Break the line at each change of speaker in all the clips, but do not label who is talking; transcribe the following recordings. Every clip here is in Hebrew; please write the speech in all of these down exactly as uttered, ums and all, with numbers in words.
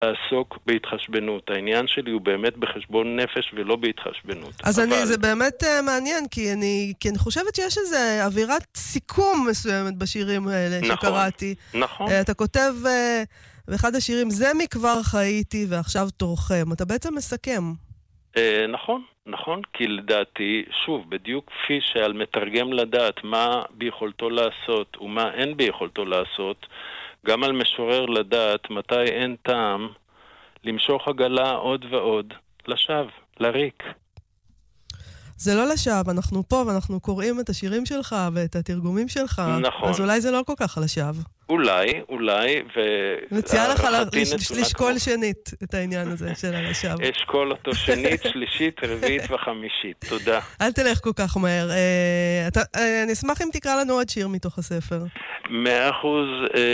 לעסוק בהתחשבנות. העניין שלי הוא באמת בחשבון נפש ולא בהתחשבנות.
אז
אבל...
אני, זה באמת uh, מעניין, כי אני, כי אני חושבת שיש איזו אווירת סיכום מסוימת בשירים האלה
נכון,
שקראתי.
נכון.
Uh, אתה כותב uh, באחד השירים, זה מכבר חייתי ועכשיו תורכם. אתה בעצם מסכם.
Uh, נכון, נכון, כי לדעתי, שוב, בדיוק כפי שעל מתרגם לדעת מה ביכולתו לעשות ומה אין ביכולתו לעשות, גם על משורר לדעת מתי אין טעם למשוך עגלה עוד ועוד לשווא, לריק.
זה לא לשווא, אנחנו פה ואנחנו קוראים את השירים שלך ואת התרגומים שלך.
נכון.
אז אולי זה לא כל כך לשווא.
אולי, אולי, ו...
מציעה לך לשקול שנית את העניין הזה של הלשווא.
אשקול אותו שנית, שלישית, רביעית וחמישית. תודה.
אל תלך כל כך מהר. אני אשמח אם תקרא לנו עוד שיר מתוך הספר.
מאה אחוז,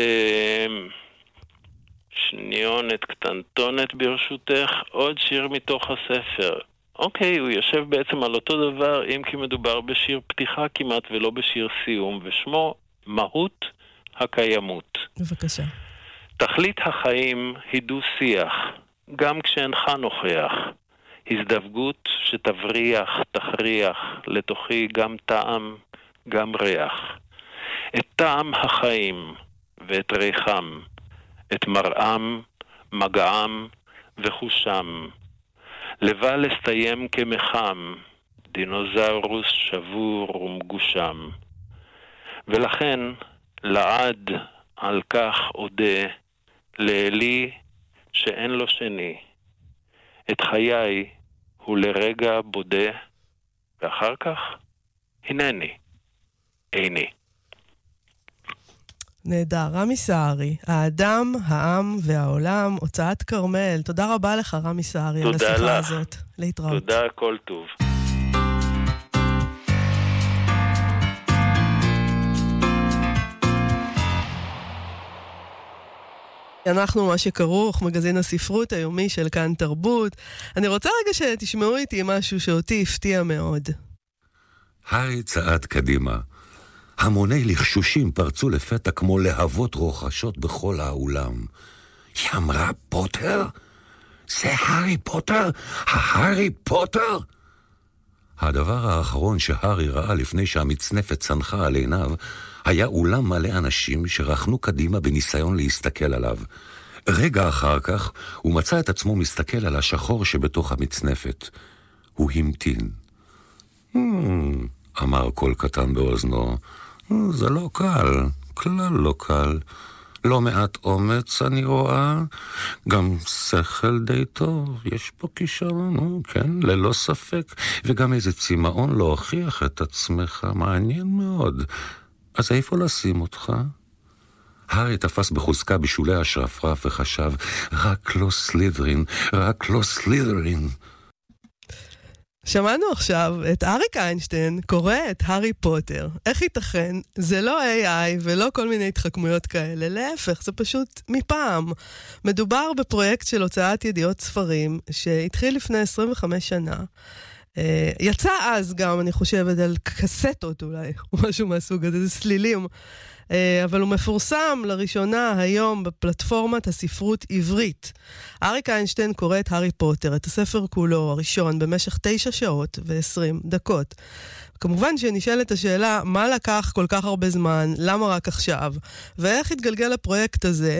שניונת קטנטונת ברשותך, עוד שיר מתוך הספר. אוקיי, הוא יושב בעצם על אותו דבר, אם כי מדובר בשיר פתיחה כמעט ולא בשיר סיום, ושמו מהות הקיימות.
בבקשה.
תכלית החיים היא דו-שיח, גם כשאינך נוכח. הזדווגות שתבריח, תכריח, לתוכי גם טעם, גם ריח. את טעם החיים ואת ריחם, את מראם, מגעם וחושם. לבל לסתיים כמחם, דינוזאורוס שבור ומגושם. ולכן, לעד על כך עודה, לאלי שאין לו שני. את חיי הוא לרגע בודה, ואחר כך, הנני, איני.
נהדר, רמי סערי, האדם, העם והעולם, הוצאת כרמל. תודה רבה לך, רמי סערי, על השיחה לך. הזאת. להתראות.
תודה, כל טוב.
אנחנו מה שכרוך, מגזין הספרות היומי של כאן תרבות. אני רוצה רגע שתשמעו איתי משהו שאותי הפתיע מאוד.
הארי צעד קדימה. המוני לחשושים פרצו לפתע כמו להבות רוחשות בכל האולם. היא אמרה פוטר? זה הארי פוטר? ההארי פוטר? הדבר האחרון שהארי ראה לפני שהמצנפת צנחה על עיניו, היה אולם מלא אנשים שרחנו קדימה בניסיון להסתכל עליו. רגע אחר כך הוא מצא את עצמו מסתכל על השחור שבתוך המצנפת. הוא המתין. Hmm, אמר קול קטן באוזנו, זה לא קל, כלל לא קל. לא מעט אומץ אני רואה, גם שכל די טוב, יש פה כישרון, כן, ללא ספק, וגם איזה צמאון להוכיח את עצמך, מעניין מאוד. אז איפה לשים אותך? הארי תפס בחוזקה בשולי השרפרף וחשב, רק לא סלית'רין, רק לא סלית'רין.
שמענו עכשיו את אריק איינשטיין קורא את הארי פוטר. איך ייתכן? זה לא איי איי ולא כל מיני התחכמויות כאלה. להפך, זה פשוט מפעם. מדובר בפרויקט של הוצאת ידיעות ספרים שהתחיל לפני עשרים וחמש שנה. יצא אז גם, אני חושבת, על קסטות אולי, או משהו מהסוג הזה, זה סלילים. אבל הוא מפורסם לראשונה היום בפלטפורמת הספרות עברית. אריק איינשטיין קורא את הארי פוטר, את הספר כולו, הראשון, במשך תשע שעות ועשרים דקות. כמובן שנשאלת השאלה, מה לקח כל כך הרבה זמן, למה רק עכשיו, ואיך התגלגל הפרויקט הזה,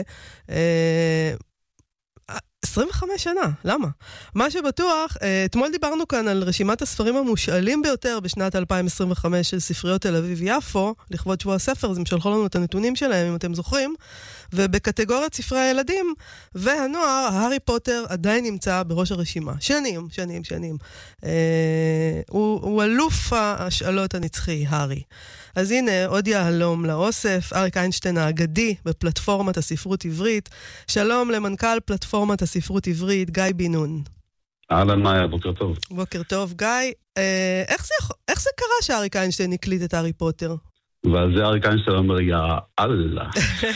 עשרים וחמש שנה, למה? מה שבטוח, אתמול דיברנו כאן על רשימת הספרים המושאלים ביותר בשנת אלפיים עשרים וחמש של ספריות תל אביב יפו, לכבוד שבוע הספר, אז הם שלחו לנו את הנתונים שלהם, אם אתם זוכרים, ובקטגוריית ספרי הילדים והנוער, הארי פוטר עדיין נמצא בראש הרשימה. שנים, שנים, שנים. אה, הוא, הוא אלוף השאלות הנצחי, הארי. אז הנה, עוד יהלום לאוסף, אריק איינשטיין האגדי בפלטפורמת הספרות עברית. שלום למנכ"ל פלטפורמת הספרות עברית, גיא בן נון.
אהלן מאיה, בוקר טוב.
בוקר טוב, גיא. אה, איך זה, איך זה קרה שאריק איינשטיין הקליט את הארי פוטר?
ועל זה אריק איינשטיין אומר, יא אללה.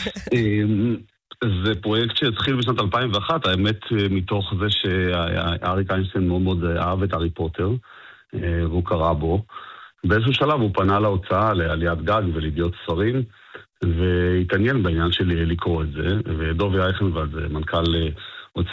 זה פרויקט שהתחיל בשנת אלפיים ואחת, האמת מתוך זה שאריק איינשטיין מאוד מאוד אהב את הארי פוטר, והוא קרא בו. באיזשהו שלב הוא פנה להוצאה, לעליית גג ולידיעות ספרים, והתעניין בעניין שלי לקרוא את זה, ודובי אייכנוולד, מנכ"ל